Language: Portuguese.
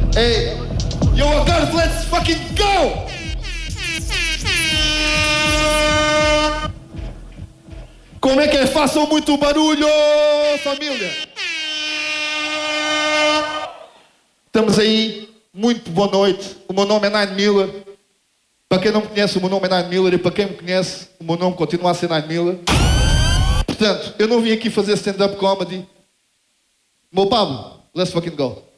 Hey, yo, guys, let's fucking go! Como é que é? Façam muito barulho, família! Estamos aí, muito boa noite. O meu nome é Nine Miller. Para quem não me conhece, o meu nome é Nine Miller. E para quem me conhece, o meu nome continua a ser Nine Miller. Portanto, eu não vim aqui fazer stand-up comedy. Meu Pablo, let's fucking go.